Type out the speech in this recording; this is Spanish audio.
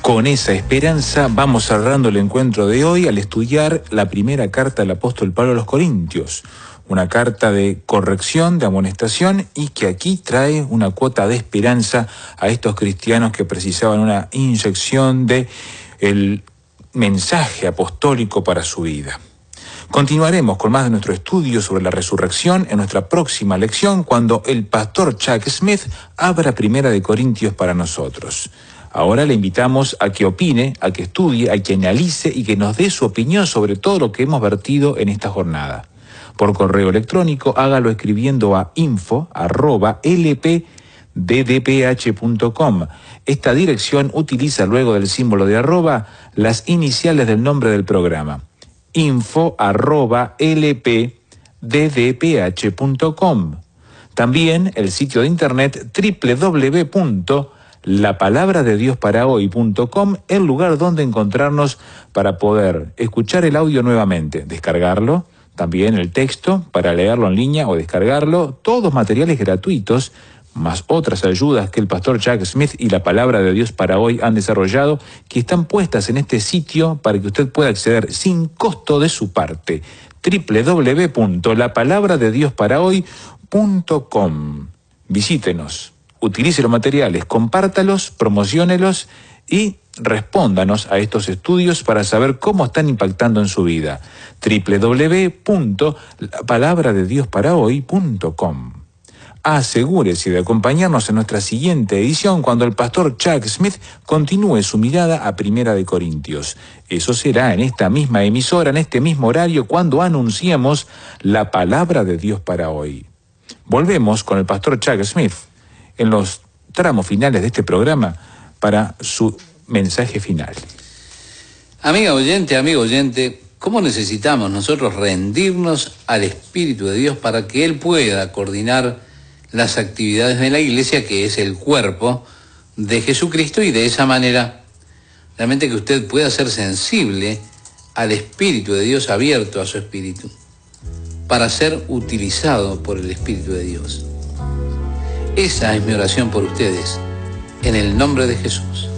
Con esa esperanza vamos cerrando el encuentro de hoy al estudiar la primera carta del apóstol Pablo a los Corintios. Una carta de corrección, de amonestación, y que aquí trae una cuota de esperanza a estos cristianos que precisaban una inyección de el mensaje apostólico para su vida. Continuaremos con más de nuestro estudio sobre la resurrección en nuestra próxima lección, cuando el pastor Chuck Smith abra Primera de Corintios para nosotros. Ahora le invitamos a que opine, a que estudie, a que analice y que nos dé su opinión sobre todo lo que hemos vertido en esta jornada. Por correo electrónico, hágalo escribiendo a info@lpddph.com. Esta dirección utiliza luego del símbolo de arroba las iniciales del nombre del programa. info@lpddph.com. También el sitio de internet www.lapalabradeDiosParaHoy.com, el lugar donde encontrarnos para poder escuchar el audio nuevamente, descargarlo, también el texto para leerlo en línea o descargarlo, todos materiales gratuitos, más otras ayudas que el pastor Chuck Smith y la Palabra de Dios para Hoy han desarrollado, que están puestas en este sitio para que usted pueda acceder sin costo de su parte. www.lapalabradediosparahoy.com. Visítenos, utilice los materiales, compártalos, promociónelos y respóndanos a estos estudios para saber cómo están impactando en su vida. www.lapalabradediosparahoy.com. Asegúrese de acompañarnos en nuestra siguiente edición cuando el pastor Chuck Smith continúe su mirada a Primera de Corintios. Eso será en esta misma emisora, en este mismo horario, cuando anunciemos la palabra de Dios para hoy. Volvemos con el pastor Chuck Smith en los tramos finales de este programa para su mensaje final. Amigo oyente, ¿cómo necesitamos nosotros rendirnos al Espíritu de Dios para que Él pueda coordinar las actividades de la iglesia, que es el cuerpo de Jesucristo, y de esa manera realmente que usted pueda ser sensible al Espíritu de Dios, abierto a su Espíritu, para ser utilizado por el Espíritu de Dios? Esa es mi oración por ustedes, en el nombre de Jesús.